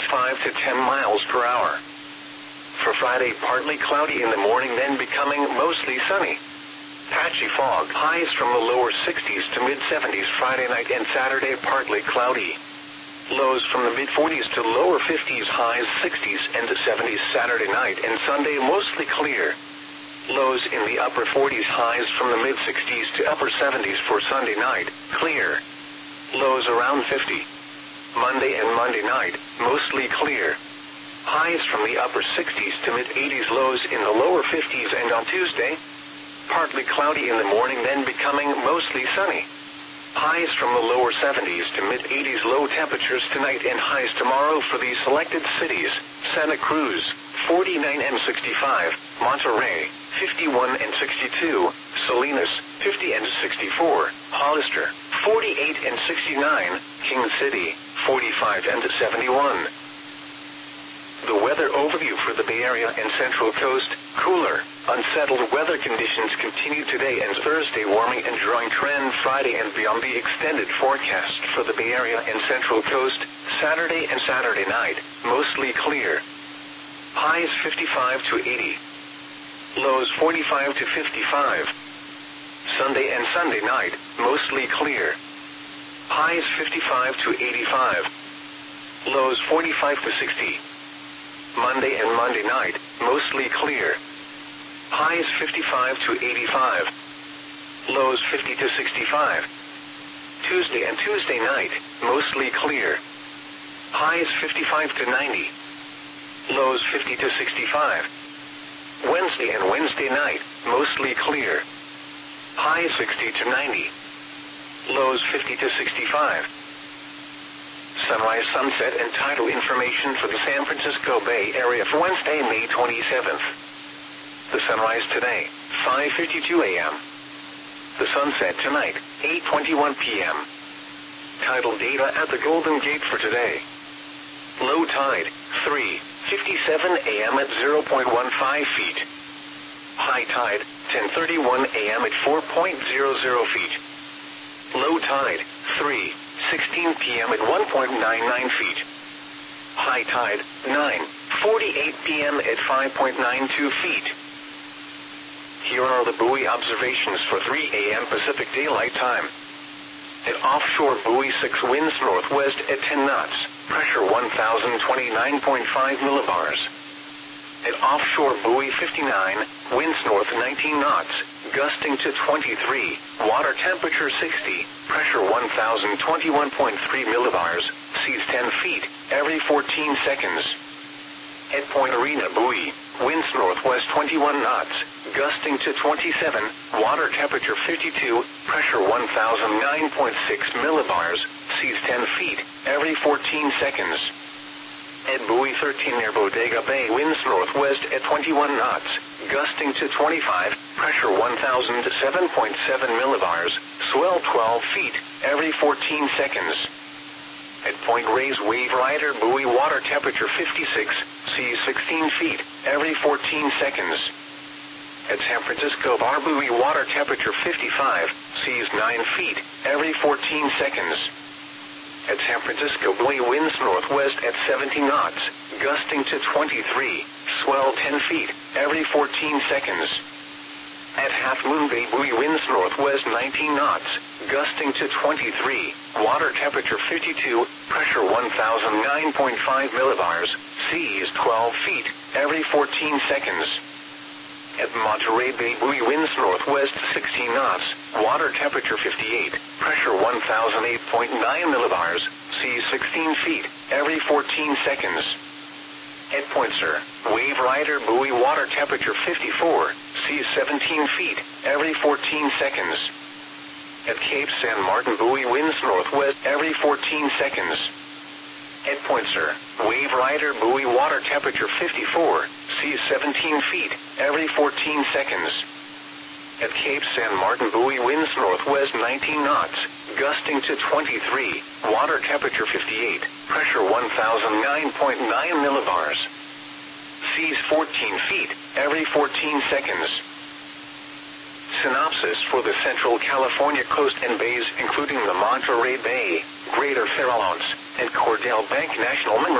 5 to 10 miles per hour. For Friday, partly cloudy in the morning, then becoming mostly sunny. Patchy fog, highs from the lower 60s to mid-70s Friday night and Saturday, partly cloudy. Lows from the mid-40s to lower 50s, highs 60s and 70s Saturday night and Sunday, mostly clear. Lows in the upper 40s, highs from the mid-60s to upper 70s for Sunday night, clear. Lows around 50. Monday and Monday night, mostly clear. Highs from the upper 60s to mid-80s, lows in the lower 50s, and on Tuesday, partly cloudy in the morning, then becoming mostly sunny. Highs from the lower 70s to mid-80s, low temperatures tonight and highs tomorrow for these selected cities: Santa Cruz, 49 and 65, Monterey, 51 and 62, Salinas, 50 and 64, Hollister, 48 and 69, King City, 45 and 71. The weather overview for the Bay Area and Central Coast: cooler, unsettled weather conditions continue today and Thursday, warming and drying trend Friday and beyond. The extended forecast for the Bay Area and Central Coast: Saturday and Saturday night, mostly clear. Highs 55 to 80. Lows 45 to 55. Sunday and Sunday night, mostly clear. Highs 55 to 85. Lows 45 to 60. Monday and Monday night, mostly clear. Highs 55 to 85. Lows 50 to 65. Tuesday and Tuesday night, mostly clear. Highs 55 to 90. Lows 50 to 65. Wednesday and Wednesday night, mostly clear. Highs 60 to 90. Lows 50 to 65. Sunrise, sunset, and tidal information for the San Francisco Bay Area for Wednesday, May 27th. The sunrise today, 5:52 a.m. The sunset tonight, 8:21 p.m. Tidal data at the Golden Gate for today. Low tide, 3:57 a.m. at 0.15 feet. High tide, 10:31 a.m. at 4.00 feet. Low tide, 3:16 p.m. at 1.99 feet. High tide, 9:48 p.m. at 5.92 feet. Here are the buoy observations for 3 a.m. Pacific Daylight Time. At offshore buoy 6, winds northwest at 10 knots, pressure 1,029.5 millibars. At offshore buoy 59, winds north 19 knots, gusting to 23, water temperature 60, pressure 1,021.3 millibars, seas 10 feet, every 14 seconds. At Point Arena buoy, winds northwest 21 knots, gusting to 27, water temperature 52, pressure 1,009.6 millibars, seas 10 feet, every 14 seconds. At buoy 13 near Bodega Bay, winds northwest at 21 knots, gusting to 25, pressure 1,007.7 millibars, swell 12 feet, every 14 seconds. At Point Reyes Wave Rider buoy, water temperature 56, seas 16 feet, every 14 seconds. At San Francisco Bar buoy, water temperature 55, seas 9 feet, every 14 seconds. At San Francisco buoy, winds northwest at 70 knots, gusting to 23, swell 10 feet, every 14 seconds. At Half Moon Bay buoy, winds northwest 19 knots, gusting to 23, water temperature 52, pressure 1,009.5 millibars, seas 12 feet, every 14 seconds. At Monterey Bay buoy, winds northwest 16 knots, water temperature 58, pressure 1,008.9 millibars, seas 16 feet, every 14 seconds. At Point Sur, Wave Rider buoy, water temperature 54, seas 17 feet, every 14 seconds. At Cape San Martin buoy, winds northwest every 14 seconds. At Point Sur, Wave Rider buoy, water temperature 54, seas 17 feet, every 14 seconds. At Cape San Martin buoy, winds northwest 19 knots, gusting to 23, water temperature 58, pressure 1,009.9 millibars. Seas 14 feet, every 14 seconds. Synopsis for the Central California coast and bays, including the Monterey Bay, Greater Farallones, and Cordell Bank National Mineral